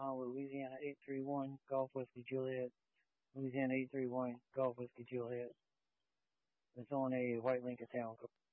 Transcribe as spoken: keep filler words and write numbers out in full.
Uh, Louisiana eight three one, Golf Whiskey Juliet. Louisiana eight three one, Golf Whiskey Juliet. It's on a white Lincoln Town.